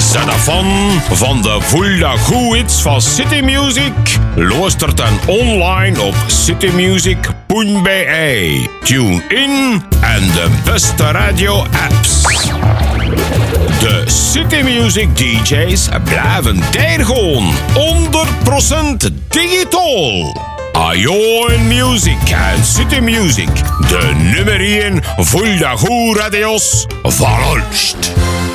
Zenafan van de Voelde Goeits van City Music luistert dan online op citymusic.be. Tune in en de beste radio-apps. De City Music DJ's blijven daar gewoon 100% digitaal. Ion Music en City Music, de nummer 1 Voelde Goed radios van Ulst.